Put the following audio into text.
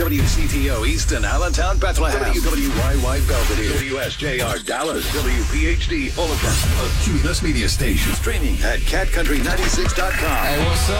WCTO Easton, Allentown, Bethlehem. WYY Belvedere. WSJR Dallas. WPHD Fullerton. A Cumulus Media Station. Streaming at catcountry96.com. Hey, what's up?